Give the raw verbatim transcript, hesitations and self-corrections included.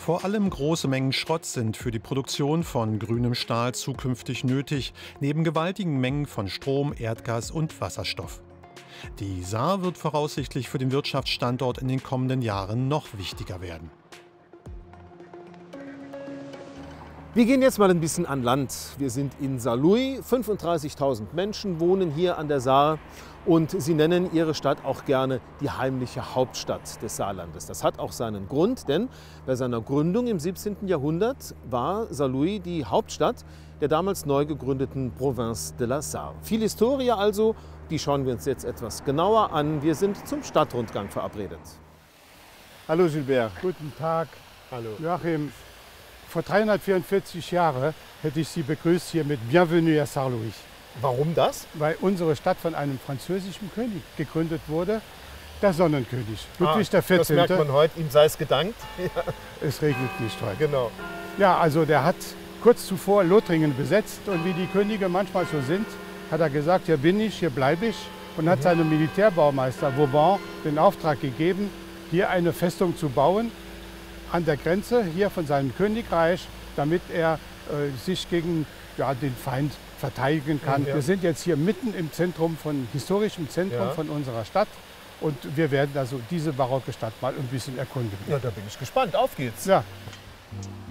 Vor allem große Mengen Schrott sind für die Produktion von grünem Stahl zukünftig nötig, neben gewaltigen Mengen von Strom, Erdgas und Wasserstoff. Die Saar wird voraussichtlich für den Wirtschaftsstandort in den kommenden Jahren noch wichtiger werden. Wir gehen jetzt mal ein bisschen an Land. Wir sind in Saarlouis. fünfunddreißigtausend Menschen wohnen hier an der Saar und sie nennen ihre Stadt auch gerne die heimliche Hauptstadt des Saarlandes. Das hat auch seinen Grund, denn bei seiner Gründung im siebzehnten Jahrhundert war Saarlouis die Hauptstadt der damals neu gegründeten Province de la Sarre. Viel Historie also, die schauen wir uns jetzt etwas genauer an. Wir sind zum Stadtrundgang verabredet. Hallo Gilbert. Guten Tag. Hallo. Joachim, vor dreihundertvierundvierzig Jahren hätte ich Sie begrüßt hier mit Bienvenue à Saarlouis. Warum das? Weil unsere Stadt von einem französischen König gegründet wurde, der Sonnenkönig, Ludwig der Ah, das vierzehnte. merkt man heute, ihm sei es gedankt. Ja, Es regnet nicht heute. genau. Ja, also der hat kurz zuvor Lothringen besetzt und wie die Könige manchmal so sind, hat er gesagt, hier bin ich, hier bleibe ich und hat seinem Militärbaumeister Vauban den Auftrag gegeben, hier eine Festung zu bauen an der Grenze hier von seinem Königreich, damit er äh, sich gegen ja, den Feind verteidigen kann. Ja. Wir sind jetzt hier mitten im Zentrum, von historischem Zentrum Ja. von unserer Stadt und wir werden also diese barocke Stadt mal ein bisschen erkunden. Ja, da bin ich gespannt. Auf geht's. Ja.